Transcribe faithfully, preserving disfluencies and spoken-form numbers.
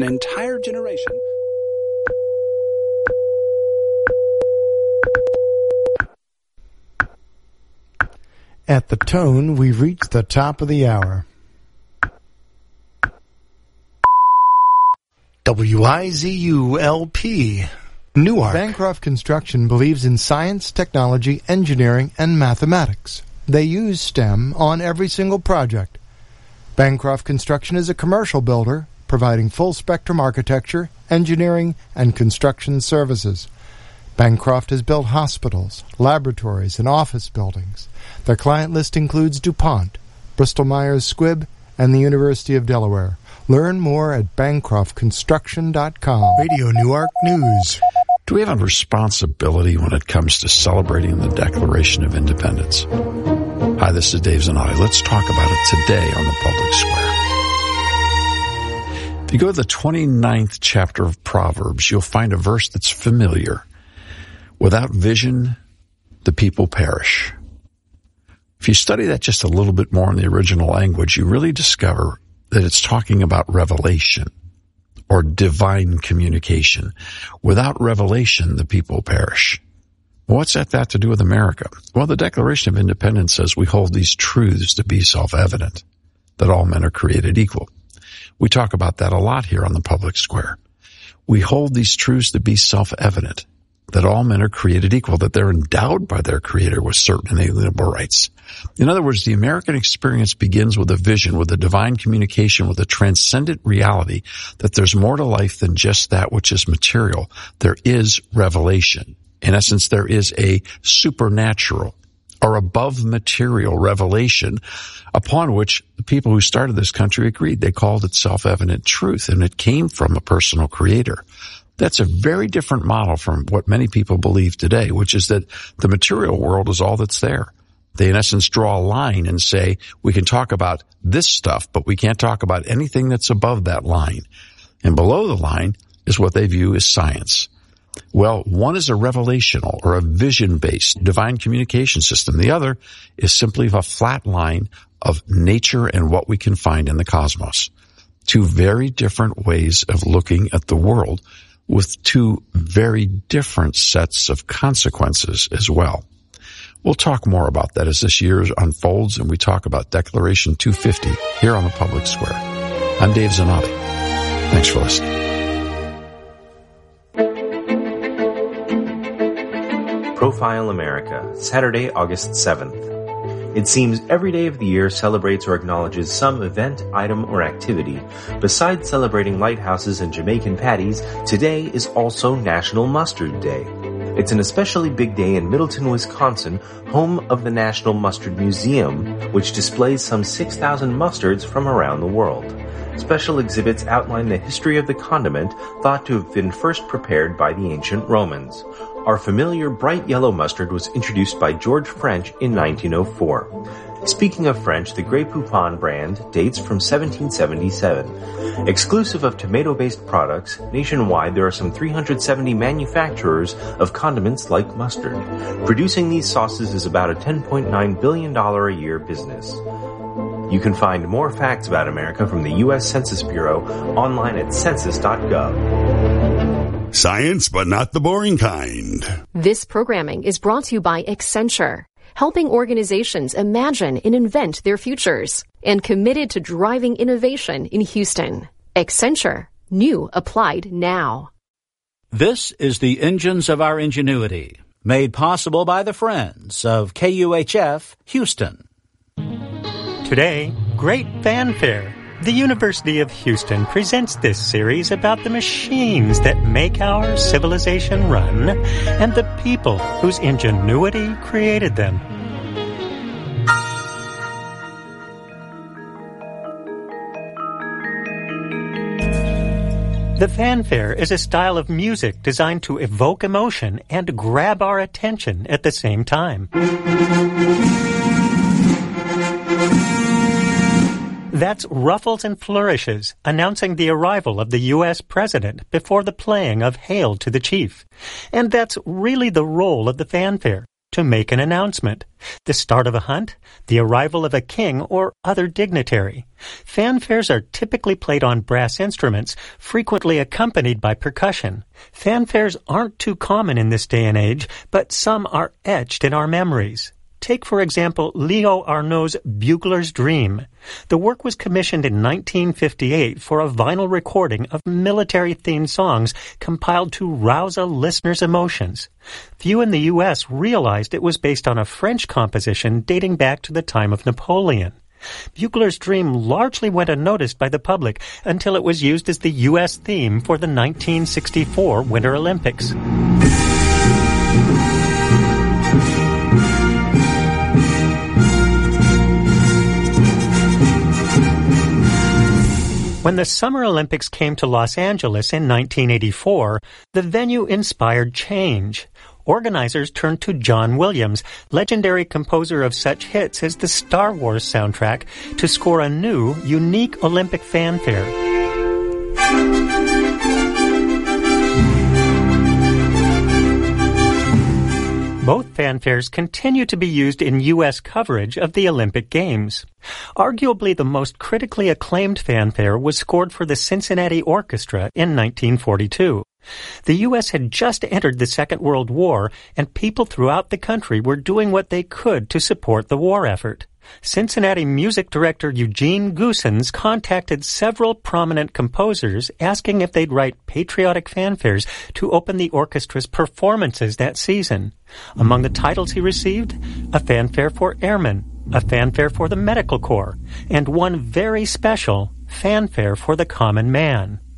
An entire generation. At the tone, we've reached the top of the hour. W I Z U L P, Newark. Bancroft Construction believes in science, technology, engineering, and mathematics. They use STEM on every single project. Bancroft Construction is a commercial builder, providing full-spectrum architecture, engineering, and construction services. Bancroft has built hospitals, laboratories, and office buildings. Their client list includes DuPont, Bristol-Myers Squibb, and the University of Delaware. Learn more at bancroft construction dot com. Radio Newark News. Do we have a responsibility when it comes to celebrating the Declaration of Independence? Hi, this is Dave Zanotti. Let's talk about it today on the Public Square. If you go to the twenty-ninth chapter of Proverbs, you'll find a verse that's familiar. Without vision, the people perish. If you study that just a little bit more in the original language, you really discover that it's talking about revelation or divine communication. Without revelation, the people perish. What's that got to do with America? Well, the Declaration of Independence says we hold these truths to be self-evident, that all men are created equal. We talk about that a lot here on the Public Square. We hold these truths to be self-evident, that all men are created equal, that they're endowed by their Creator with certain inalienable rights. In other words, the American experience begins with a vision, with a divine communication, with a transcendent reality that there's more to life than just that which is material. There is revelation. In essence, there is a supernatural or above material revelation upon which the people who started this country agreed. They called it self-evident truth, and it came from a personal Creator. That's a very different model from what many people believe today, which is that the material world is all that's there. They, in essence, draw a line and say, we can talk about this stuff, but we can't talk about anything that's above that line. And below the line is what they view as science. Well, one is a revelational or a vision-based divine communication system. The other is simply a flat line of nature and what we can find in the cosmos. Two very different ways of looking at the world, with two very different sets of consequences as well. We'll talk more about that as this year unfolds, and we talk about Declaration two fifty here on the Public Square. I'm Dave Zanotti. Thanks for listening. Profile America, Saturday, August seventh. It seems every day of the year celebrates or acknowledges some event, item, or activity. Besides celebrating lighthouses and Jamaican patties, today is also National Mustard Day. It's an especially big day in Middleton, Wisconsin, home of the National Mustard Museum, which displays some six thousand mustards from around the world. Special exhibits outline the history of the condiment thought to have been first prepared by the ancient Romans. Our familiar bright yellow mustard was introduced by George French in nineteen oh four. Speaking of French, the Grey Poupon brand dates from seventeen seventy-seven. Exclusive of tomato-based products, nationwide there are some three hundred seventy manufacturers of condiments like mustard. Producing these sauces is about a ten point nine billion dollars a year business. You can find more facts about America from the U S Census Bureau online at census dot gov. Science, but not the boring kind. This programming is brought to you by Accenture, helping organizations imagine and invent their futures, and committed to driving innovation in Houston. Accenture. New applied now. This is the Engines of Our Ingenuity, made possible by the friends of K U H F Houston. Today, great fanfare. The University of Houston presents this series about the machines that make our civilization run and the people whose ingenuity created them. The fanfare is a style of music designed to evoke emotion and grab our attention at the same time. That's ruffles and flourishes announcing the arrival of the U S president before the playing of Hail to the Chief. And that's really the role of the fanfare, to make an announcement, the start of a hunt, the arrival of a king or other dignitary. Fanfares are typically played on brass instruments, frequently accompanied by percussion. Fanfares aren't too common in this day and age, but some are etched in our memories. Take, for example, Leo Arnaud's Bugler's Dream. The work was commissioned in nineteen fifty-eight for a vinyl recording of military-themed songs compiled to rouse a listener's emotions. Few in the U S realized it was based on a French composition dating back to the time of Napoleon. Bugler's Dream largely went unnoticed by the public until it was used as the U S theme for the nineteen sixty-four Winter Olympics. When the Summer Olympics came to Los Angeles in nineteen eighty-four, the venue inspired change. Organizers turned to John Williams, legendary composer of such hits as the Star Wars soundtrack, to score a new, unique Olympic fanfare. Both fanfares continue to be used in U S coverage of the Olympic Games. Arguably the most critically acclaimed fanfare was scored for the Cincinnati Orchestra in nineteen forty-two. The U S had just entered the Second World War, and people throughout the country were doing what they could to support the war effort. Cincinnati music director Eugene Goosens contacted several prominent composers asking if they'd write patriotic fanfares to open the orchestra's performances that season. Among the titles he received, a fanfare for airmen, a fanfare for the medical corps, and one very special fanfare for the common man.